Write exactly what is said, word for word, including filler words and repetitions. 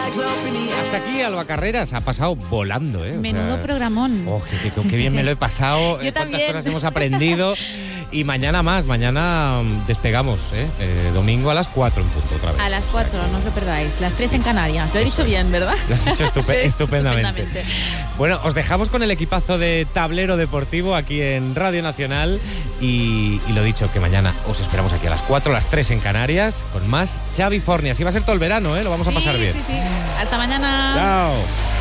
Hasta aquí Alba Carreras, ha pasado volando, ¿eh? Menudo o sea, programón. Oh, qué, qué, qué bien me lo he pasado. Yo eh, cuántas también. cosas hemos aprendido. Y mañana más, mañana despegamos, ¿eh? Eh, domingo a las cuatro en punto otra vez. A las cuatro, o sea que... no os lo perdáis. Las tres Sí. en Canarias. Lo he Eso dicho es. bien, ¿verdad? Lo has dicho estupe- Lo he dicho estupendamente. estupendamente. Bueno, os dejamos con el equipazo de Tablero Deportivo aquí en Radio Nacional y, y lo dicho, que mañana os esperamos aquí a las cuatro, a las tres en Canarias con más Xavi Forni. Así va a ser todo el verano, ¿eh? Lo vamos a pasar Sí, bien. sí, sí. Hasta mañana. Chao.